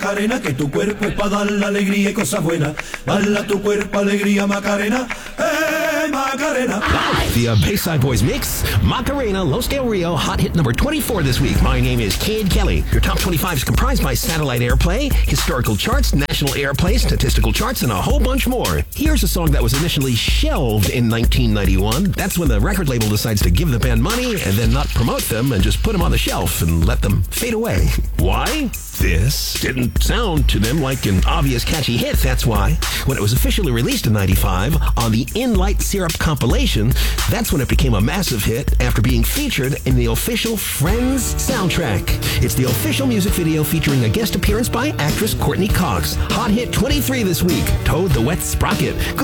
Macarena, que tu cuerpo es para dar la alegría y cosas buenas. Dale a tu cuerpo alegría, Macarena. Macarena. The Bayside Boys mix, Macarena, Los Del Rio, hot hit number 24 this week. My name is Cade Kelly. Your top 25 is comprised by satellite airplay, historical charts, national airplay, statistical charts, and a whole bunch more. Here's a song that was initially shelved in 1991. That's when the record label decides to give the band money and then not promote them and just put them on the shelf and let them fade away. Why? This didn't sound to them like an obvious catchy hit, that's why. When it was officially released in 95 on the In Light Syrup compilation, that's when it became a massive hit after being featured in the official Friends soundtrack. It's the official music video featuring a guest appearance by actress Courtney Cox. Hot hit 23 this week, Toad the Wet Sprocket.